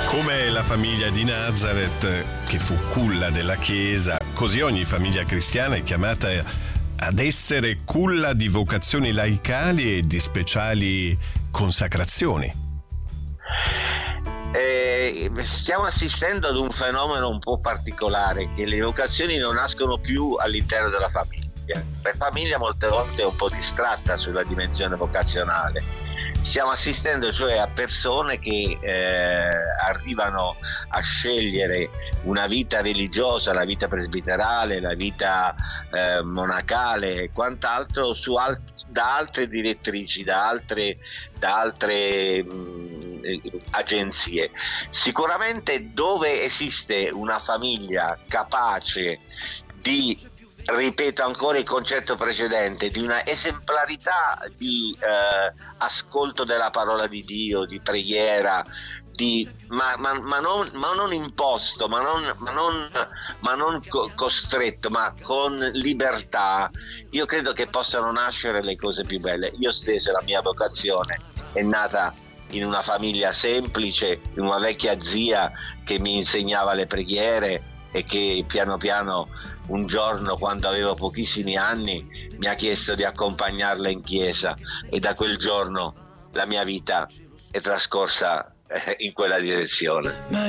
Come la famiglia di Nazareth, che fu culla della Chiesa, così ogni famiglia cristiana è chiamata ad essere culla di vocazioni laicali e di speciali consacrazioni. Stiamo assistendo ad un fenomeno un po' particolare, che le vocazioni non nascono più all'interno della famiglia. La famiglia molte volte è un po' distratta sulla dimensione vocazionale. Stiamo assistendo cioè a persone che arrivano a scegliere una vita religiosa, la vita presbiterale, la vita monacale e quant'altro da altre direttrici, da altre agenzie. Sicuramente dove esiste una famiglia capace di, ripeto ancora il concetto precedente, di una esemplarità di ascolto della parola di Dio, di preghiera, ma non imposto, ma non costretto, ma con libertà, io credo che possano nascere le cose più belle. Io stesso, la mia vocazione è nata in una famiglia semplice, in una vecchia zia che mi insegnava le preghiere e che piano piano un giorno, quando avevo pochissimi anni, mi ha chiesto di accompagnarla in chiesa, e da quel giorno la mia vita è trascorsa in quella direzione.